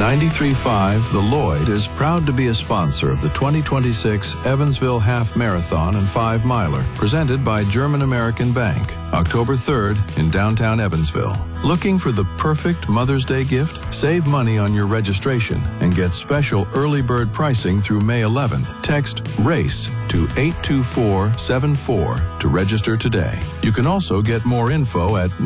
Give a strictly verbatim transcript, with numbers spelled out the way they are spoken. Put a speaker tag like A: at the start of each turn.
A: ninety-three point five The Lloyd is proud to be a sponsor of the twenty twenty-six Evansville Half Marathon and Five Miler, presented by German American Bank, October third in downtown Evansville. Looking for the perfect Mother's Day gift? Save money on your registration and get special early bird pricing through May eleventh. Text RACE to eight two four seven four to register today. You can also get more info at